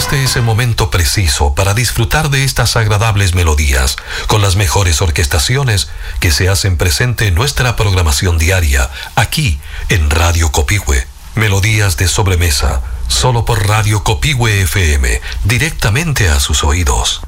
Este es el momento preciso para disfrutar de estas agradables melodías, con las mejores orquestaciones que se hacen presente en nuestra programación diaria, aquí en Radio Copihue. Melodías de sobremesa, solo por Radio Copihue FM, directamente a sus oídos.